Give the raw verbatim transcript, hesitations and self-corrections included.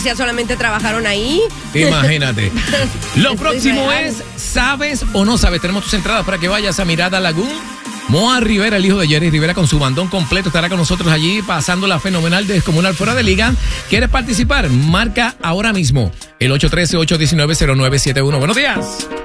Patricia solamente trabajaron ahí. Imagínate. Lo Estoy próximo real. es, ¿sabes o no sabes? Tenemos tus entradas para que vayas a Mirada Lagoon. Moa Rivera, el hijo de Jerry Rivera, con su bandón completo, estará con nosotros allí pasando la fenomenal descomunal fuera de liga. ¿Quieres participar? Marca ahora mismo el ocho uno tres, ocho uno nueve, cero nueve siete uno. Buenos días.